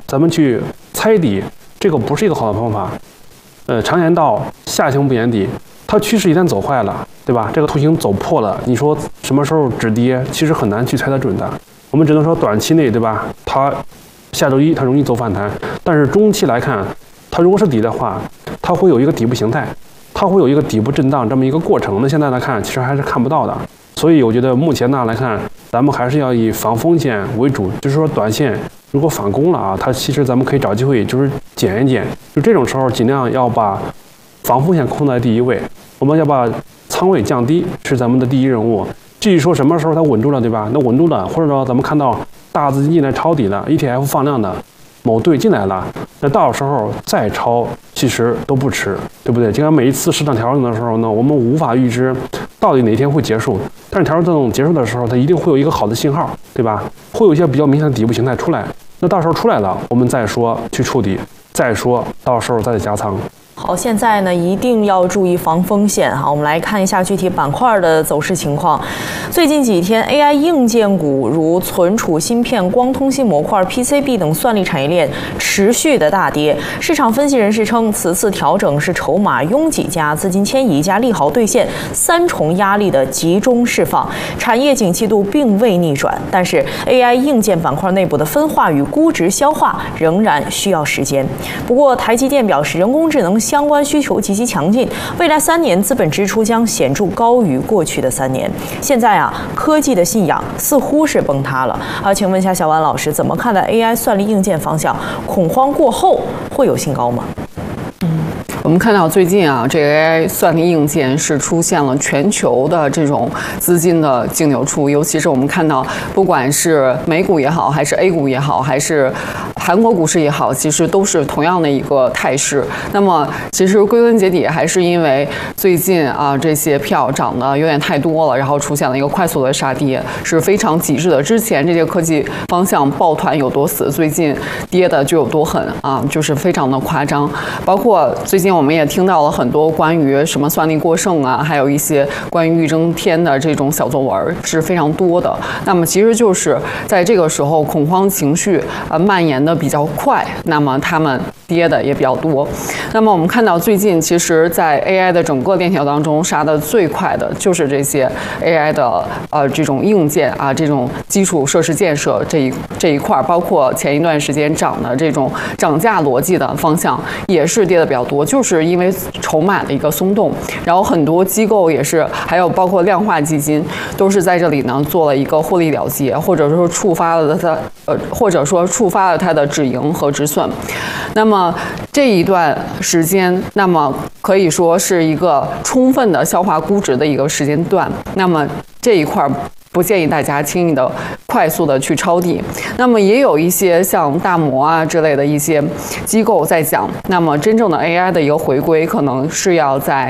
咱们去猜底，这个不是一个好的方法。常言道，下行不言底，它趋势一旦走坏了，对吧？这个图形走破了，你说什么时候止跌，其实很难去猜得准的。我们只能说短期内，对吧？它下周一它容易走反弹，但是中期来看，它如果是底的话，它会有一个底部形态，它会有一个底部震荡这么一个过程。那现在来看，其实还是看不到的。所以我觉得目前呢来看，咱们还是要以防风险为主，就是说短线如果反攻了啊，它其实咱们可以找机会就是减一减，就这种时候尽量要把防风险控在第一位，我们要把仓位降低是咱们的第一任务。至于说什么时候它稳住了，对吧？那稳住了，或者说咱们看到大资金进来抄底了 ，ETF 放量的某队进来了，那到时候再抄其实都不迟，对不对？就像每一次市场调整的时候呢，我们无法预知到底哪天会结束，但是调整结束的时候，它一定会有一个好的信号，对吧？会有一些比较明显的底部形态出来，那到时候出来了，我们再说去触底，再说到时候再加仓。 好，现在呢一定要注意防风险哈。我们来看一下具体板块的走势情况。最近几天 ，AI 硬件股如存储芯片、光通信模块、PCB 等算力产业链持续的大跌。市场分析人士称，此次调整是筹码拥挤加资金迁移加利好兑现三重压力的集中释放，产业景气度并未逆转。但是 AI 硬件板块内部的分化与估值消化仍然需要时间。不过，台积电表示，人工智能相关需求极其强劲，未来3年资本支出将显著高于过去的3年。现在啊，科技的信仰似乎是崩塌了。请问一下小万老师，怎么看待 AI 算力硬件方向？恐慌过后会有新高吗？ 我们看到最近啊，这个 AI 算力硬件是出现了全球的这种资金的净流出，尤其是我们看到，不管是美股也好，还是 A 股也好，还是韩国股市也好，其实都是同样的一个态势。那么，其实归根结底还是因为最近啊这些票涨得有点太多了，然后出现了一个快速的杀跌，是非常极致的。之前这些科技方向抱团有多死，最近跌的就有多狠啊，就是非常的夸张。包括最近我们也听到了很多关于什么算力过剩啊，还有一些关于玉增添的这种小作文是非常多的。那么其实就是在这个时候，恐慌情绪蔓延的比较快，那么他们跌的也比较多。那么我们看到最近其实，在 AI 的整个链条当中，杀的最快的就是这些 AI 的这种硬件啊，这种基础设施建设这一块，包括前一段时间涨的这种涨价逻辑的方向，也是跌的比较多，就是因为筹码的一个松动，然后很多机构也是，还有包括量化基金，都是在这里呢做了一个获利了结，或者说触发了它的止盈和止损。那么这一段时间，那么可以说是一个充分的消化估值的一个时间段。那么这一块不建议大家轻易的、快速的去抄底。那么也有一些像大摩啊之类的一些机构在讲，那么真正的 AI 的一个回归可能是要在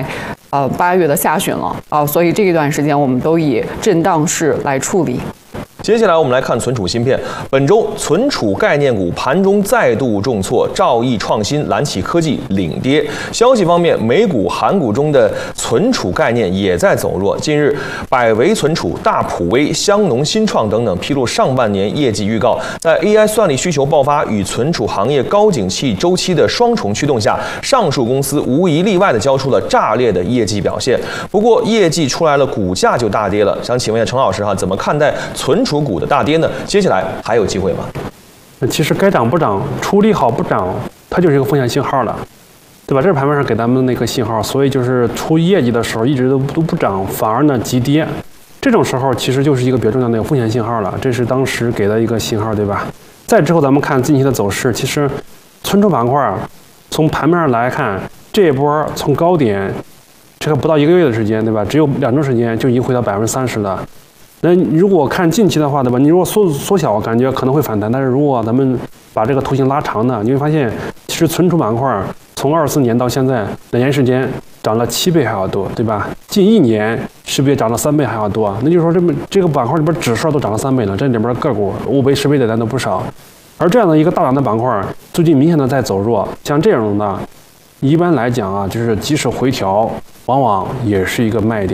8月的下旬了啊，所以这一段时间我们都以震荡式来处理。 接下来我们来看存储芯片。本周存储概念股盘中再度重挫，兆易创新、蓝启科技领跌。消息方面，美股、韩股中的存储概念也在走弱。近日，百维存储、大普威、香农新创等等披露上半年业绩预告。在 AI 算力需求爆发与存储行业高景气周期的双重驱动下，上述公司无一例外地交出了炸裂的业绩表现。不过，业绩出来了，股价就大跌了。想请问一下陈老师怎么看待存储股的大跌呢？接下来还有机会吗？ 其实该涨不涨，出利好不涨，它就是一个风险信号了，对吧？这是盘面上给咱们的那个信号，所以就是出业绩的时候一直都不涨，反而呢急跌，这种时候其实就是一个比较重要的风险信号了，这是当时给的一个信号，对吧？再之后咱们看近期的走势，其实存储板块从盘面上来看，这一波从高点这个不到1个月的时间，对吧？只有2周时间就已经回到30%了。那如果看近期的话，对吧？你如果缩小，感觉可能会反弹，但是如果咱们把这个图形拉长呢，你会发现，其实存储板块从24年到现在2年时间涨了7倍还要多，对吧？近1年是不是也涨了3倍还要多？那就是说这个板块里边指数都涨了3倍了，这里边个股5倍10倍的咱都不少。而这样的一个大涨的板块，最近明显的在走弱，像这种的，一般来讲就是即使回调，往往也是一个卖点。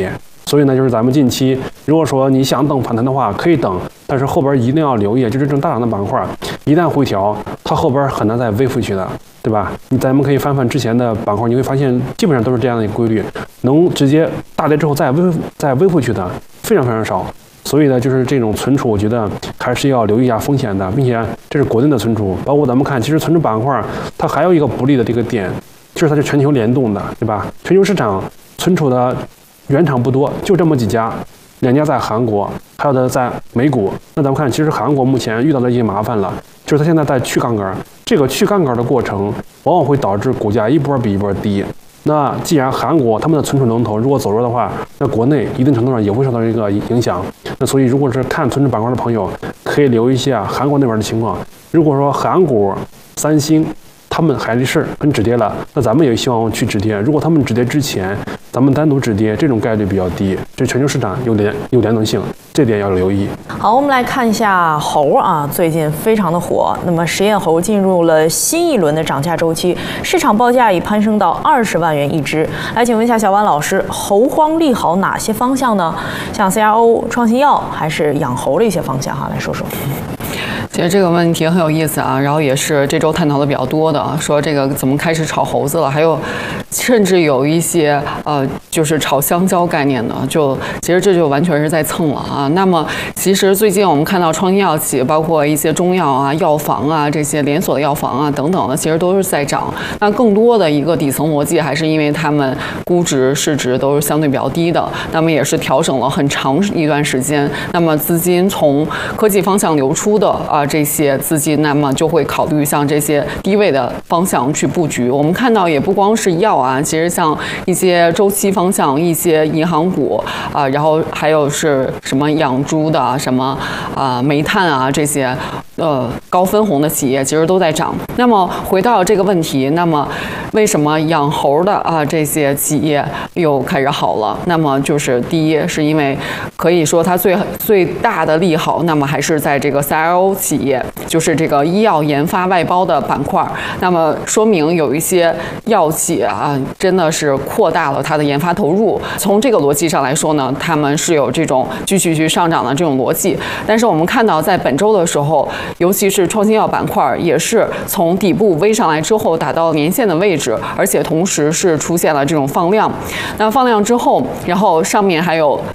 所以呢，就是咱们近期如果说你想等反弹的话，可以等，但是后边一定要留意，就是这种大涨的板块，一旦回调，它后边很难再微回去的，对吧？咱们可以翻翻之前的板块，你会发现基本上都是这样的一个规律，能直接大跌之后再微回去的非常非常少。所以呢，就是这种存储，我觉得还是要留意一下风险的，并且这是国内的存储，包括咱们看，其实存储板块它还有一个不利的这个点，就是它是全球联动的，对吧？全球市场存储的原厂不多，就这么几家，2家在韩国，还有的在美股。那咱们看，其实韩国目前遇到的一些麻烦了，就是它现在在去杠杆，这个去杠杆的过程往往会导致股价一波比一波低。那既然韩国他们的存储龙头如果走弱的话，那国内一定程度上也会受到这个影响。那所以如果是看存储板块的朋友，可以留意一下韩国那边的情况。如果说韩股、三星他们还是跟止跌了，那咱们也希望去止跌。如果他们止跌之前，咱们单独止跌，这种概率比较低。这全球市场有联动性，这点要留意。 好，我们来看一下猴啊，最近非常的火。那么实验猴进入了新一轮的涨价周期，市场报价已攀升到20万元一只。来，请问一下小万老师，猴荒利好哪些方向呢？像 CRO、创新药还是养猴的一些方向哈，来说说。 其实这个问题很有意思啊，然后也是这周探讨的比较多的，说这个怎么开始炒猴子了，还有甚至有一些就是炒香蕉概念的，其实这就完全是在蹭了啊。那么其实最近我们看到创新药企，包括一些中药啊、药房啊这些连锁的药房啊等等的，其实都是在涨。那更多的一个底层逻辑还是因为他们估值、市值都是相对比较低的，那么也是调整了很长一段时间。那么资金从科技方向流出的这些资金，那么就会考虑像这些低位的方向去布局。我们看到也不光是药啊，其实像一些周期方向、一些银行股然后还有是什么养猪的、什么煤炭啊这些高分红的企业，其实都在涨。那么回到这个问题，那么为什么养猴的这些企业又开始好了？那么就是第一，是因为可以说它最大的利好，那么还是在这个 CRO 企业，就是这个医药研发外包的板块。那么说明有一些药企真的是扩大了它的研发投入。从这个逻辑上来说呢，他们是有这种继续去上涨的这种逻辑。但是我们看到在本周的时候，尤其是创新药板块也是从底部微上来之后打到年线的位置，而且同时是出现了这种放量。那放量之后，然后上面还有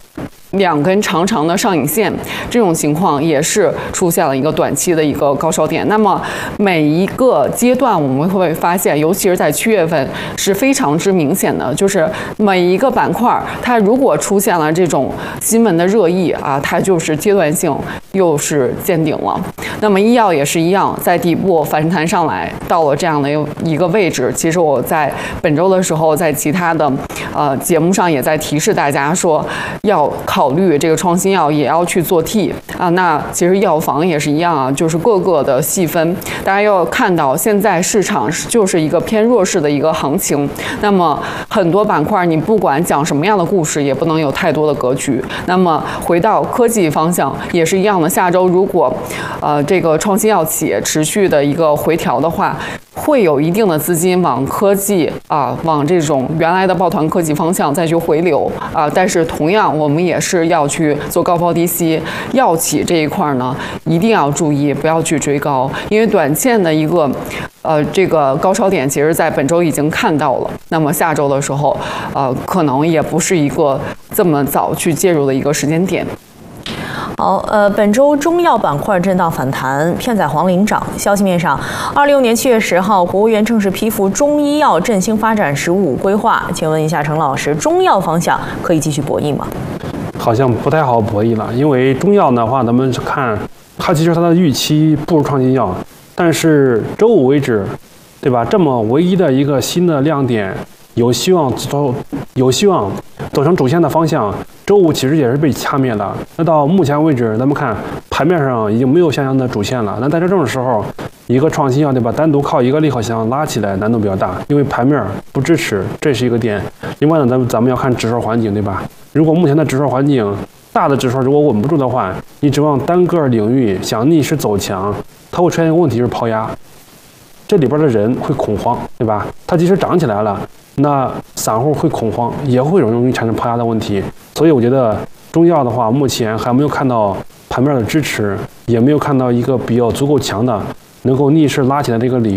2根长长的上影线，这种情况也是出现了一个短期的一个高烧点。那么每一个阶段我们会发现，尤其是在7月份是非常之明显的，就是每一个板块它如果出现了这种新闻的热议它就是阶段性又是见顶了。那么医药也是一样，在底部反弹上来到了这样的一个位置。其实我在本周的时候，在其他的节目上也在提示大家说，要考虑这个创新药也要去做 T 那其实药房也是一样就是各个的细分。大家要看到现在市场就是一个偏弱势的一个行情，那么很多板块你不管讲什么样的故事，也不能有太多的格局。那么回到科技方向也是一样的，下周如果这个创新药企业持续的一个回调的话，会有一定的资金往科技往这种原来的抱团科技方向再去回流但是同样我们也是要去做高抛低吸。药企这一块呢，一定要注意不要去追高，因为短线的一个这个高潮点其实在本周已经看到了，那么下周的时候可能也不是一个这么早去介入的一个时间点。 好，本周中药板块震荡反弹，片仔癀领涨。消息面上，26年7月10号，国务院正式批复中医药振兴发展15规划。请问一下程老师，中药方向可以继续博弈吗？ 好像不太好博弈了，因为中药的话，咱们看它其实它的预期不如创新药，但是周五为止，对吧？这么唯一的一个新的亮点，有希望走成主线的方向，周五其实也是被掐灭了。那到目前为止，咱们看盘面上已经没有相应的主线了。那在这种时候，一个创新药对吧，单独靠一个利好向拉起来难度比较大，因为盘面不支持，这是一个点。另外呢，咱们要看指数环境，对吧？如果目前的指数环境大的指数如果稳不住的话，你指望单个领域想逆势走强，它会出现一个问题，就是抛压。 这里边的人会恐慌，对吧？它即使涨起来了，那散户会恐慌，也会容易产生抛压的问题。所以我觉得中药的话，目前还没有看到盘面的支持，也没有看到一个比较足够强的能够逆势拉起来的一个理由。